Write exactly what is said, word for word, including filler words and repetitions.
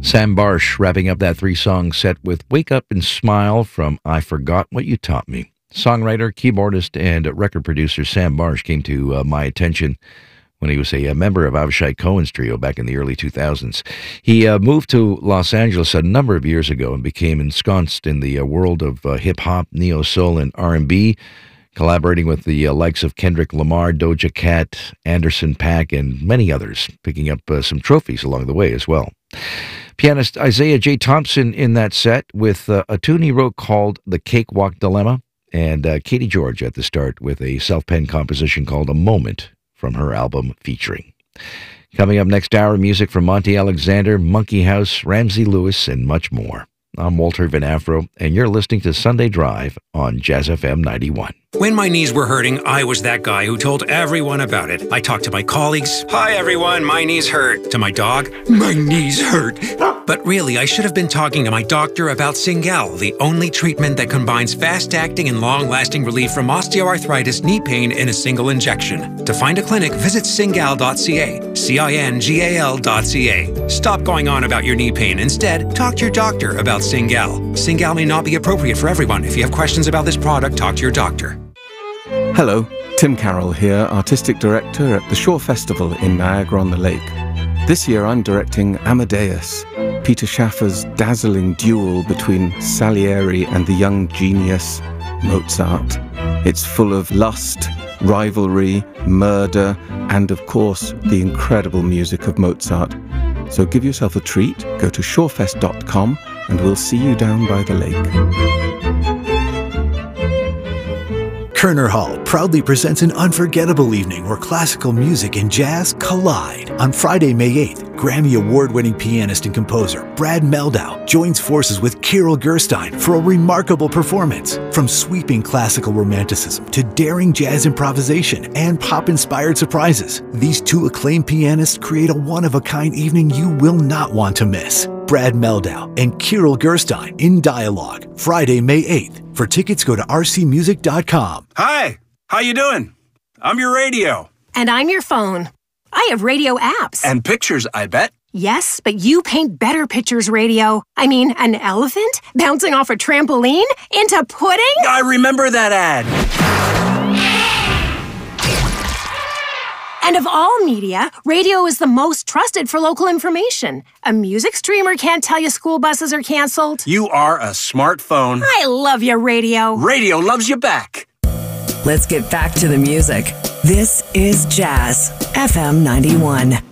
Sam Barsh wrapping up that three-song set with Wake Up and Smile from I Forgot What You Taught Me. Songwriter, keyboardist, and record producer Sam Barsh came to uh, my attention when he was a, a member of Avishai Cohen's trio back in the early two thousands. He uh, moved to Los Angeles a number of years ago and became ensconced in the uh, world of uh, hip-hop, neo-soul, and R and B, collaborating with the uh, likes of Kendrick Lamar, Doja Cat, Anderson .Paak, and many others, picking up uh, some trophies along the way as well. Pianist Isaiah J. Thompson in that set with uh, a tune he wrote called The Cakewalk Dilemma, and uh, Katie George at the start with a self-penned composition called A Moment from her album Featuring. Coming up next hour, music from Monty Alexander, Monkey House, Ramsey Lewis, and much more. I'm Walter Van Afro, and you're listening to Sunday Drive on Jazz F M ninety-one. When my knees were hurting, I was that guy who told everyone about it. I talked to my colleagues. Hi, everyone, my knees hurt. To my dog, my knees hurt. But really, I should have been talking to my doctor about Cingal, the only treatment that combines fast-acting and long-lasting relief from osteoarthritis knee pain in a single injection. To find a clinic, visit cingal dot c a, C I N G A L dot C A. Stop going on about your knee pain. Instead, talk to your doctor about Cingal. Cingal may not be appropriate for everyone. If you have questions about this product, talk to your doctor. Hello, Tim Carroll here, Artistic Director at the Shore Festival in Niagara-on-the-Lake. This year I'm directing Amadeus, Peter Schaffer's dazzling duel between Salieri and the young genius Mozart. It's full of lust, rivalry, murder, and of course the incredible music of Mozart. So give yourself a treat, go to shorefest dot com and we'll see you down by the lake. Kerner Hall proudly presents an unforgettable evening where classical music and jazz collide. On Friday, May eighth, Grammy Award-winning pianist and composer Brad Mehldau joins forces with Kirill Gerstein for a remarkable performance. From sweeping classical romanticism to daring jazz improvisation and pop-inspired surprises, these two acclaimed pianists create a one-of-a-kind evening you will not want to miss. Brad Mehldau and Kirill Gerstein in dialogue, Friday, May eighth. For tickets, go to r c music dot com. Hi, how you doing? I'm your radio. And I'm your phone. I have radio apps. And pictures, I bet. Yes, but you paint better pictures, radio. I mean, an elephant bouncing off a trampoline into pudding? I remember that ad. And of all media, radio is the most trusted for local information. A music streamer can't tell you school buses are canceled. You are a smartphone. I love your radio. Radio loves you back. Let's get back to the music. This is Jazz F M ninety-one.